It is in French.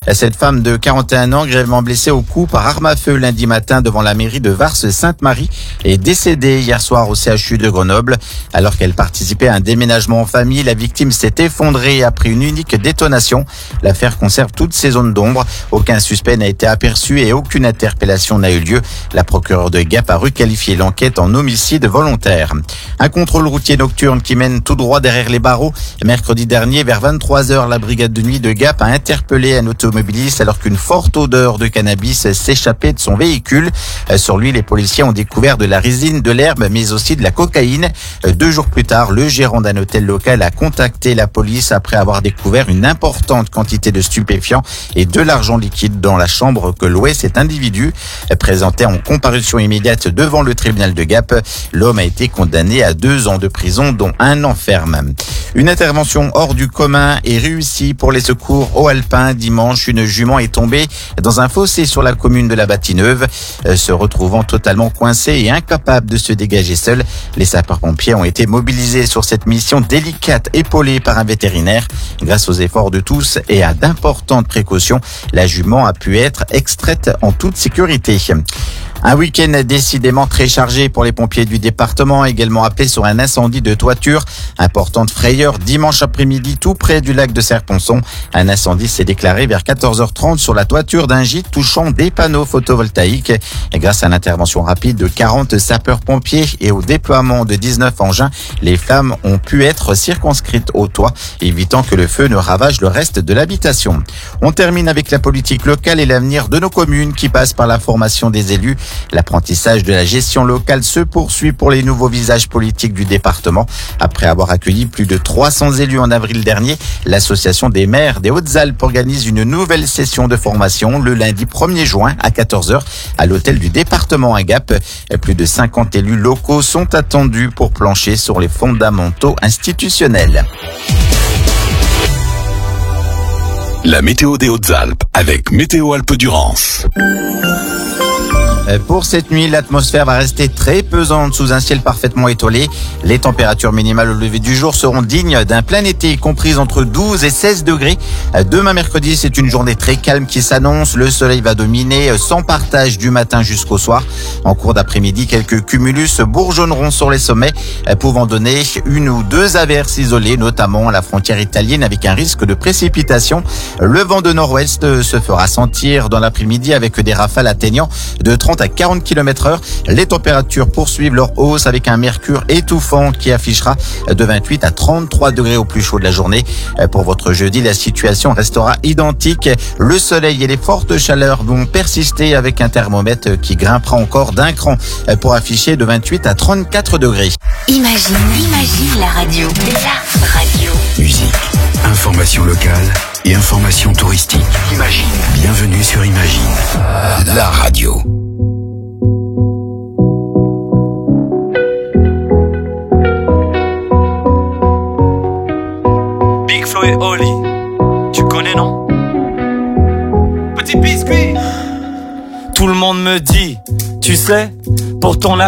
Cette femme de 41 ans, grièvement blessée au cou par arme à feu lundi matin devant la mairie de Vars-Sainte-Marie, est décédée hier soir au CHU de Grenoble. Alors qu'elle participait à un déménagement en famille, la victime s'est effondrée après une unique détonation. L'affaire conserve toutes ses zones d'ombre. Aucun suspect n'a été aperçu et aucune interpellation n'a eu lieu. La procureure de Gap a requalifié l'enquête en homicide volontaire. Un contrôle routier nocturne qui mène tout droit derrière les barreaux. Mercredi dernier, vers 23h, la brigade de nuit de Gap a interpellé un automobiliste alors qu'une forte odeur de cannabis s'échappait de son véhicule. Sur lui, les policiers ont découvert de la résine, de l'herbe, mais aussi de la cocaïne. 2 jours plus tard, le gérant d'un hôtel local a contacté la police après avoir découvert une importante quantité de stupéfiants et de l'argent liquide dans la chambre que louait cet individu. Présenté en comparution immédiate devant le tribunal de Gap, l'homme a été condamné à 2 ans de prison, dont 1 an ferme. Une intervention hors du commun est réussie pour les secours aux Alpins. Dimanche, une jument est tombée dans un fossé sur la commune de la Bâtie-Neuve. Se retrouvant totalement coincée et incapable de se dégager seule, les sapeurs-pompiers ont été mobilisés sur cette mission délicate, épaulée par un vétérinaire. Grâce aux efforts de tous et à d'importantes précautions, la jument a pu être extraite en toute sécurité. Un week-end décidément très chargé pour les pompiers du département, également appelé sur un incendie de toiture. Importante frayeur dimanche après-midi tout près du lac de Serponçon. Un incendie s'est déclaré vers 14h30 sur la toiture d'un gîte touchant des panneaux photovoltaïques. Et grâce à l'intervention rapide de 40 sapeurs-pompiers et au déploiement de 19 engins, les flammes ont pu être circonscrites au toit, évitant que le feu ne ravage le reste de l'habitation. On termine avec la politique locale et l'avenir de nos communes qui passe par la formation des élus. L'apprentissage de la gestion locale se poursuit pour les nouveaux visages politiques du département. Après avoir accueilli plus de 300 élus en avril dernier, l'association des maires des Hautes-Alpes organise une nouvelle session de formation le lundi 1er juin à 14h à l'hôtel du département à Gap. Plus de 50 élus locaux sont attendus pour plancher sur les fondamentaux institutionnels. La météo des Hautes-Alpes avec Météo Alpes-Durance. Pour cette nuit, l'atmosphère va rester très pesante sous un ciel parfaitement étoilé. Les températures minimales au lever du jour seront dignes d'un plein été, comprises entre 12 et 16 degrés. Demain mercredi, c'est une journée très calme qui s'annonce. Le soleil va dominer sans partage du matin jusqu'au soir. En cours d'après-midi, quelques cumulus bourgeonneront sur les sommets, pouvant donner 1 ou 2 averses isolées, notamment à la frontière italienne avec un risque de précipitation. Le vent de nord-ouest se fera sentir dans l'après-midi avec des rafales atteignant de 30 à 40 km/h. Les températures poursuivent leur hausse avec un mercure étouffant qui affichera de 28 à 33 degrés au plus chaud de la journée. Pour votre jeudi, la situation restera identique. Le soleil et les fortes chaleurs vont persister avec un thermomètre qui grimpera encore d'1 cran pour afficher de 28 à 34 degrés. Imagine la radio. La radio. Musique, information locale et information touristique. Imagine. Bienvenue sur Imagine, la radio. Big Flo et Oli, tu connais non? Petit biscuit. Tout le monde me dit, tu sais, pour ton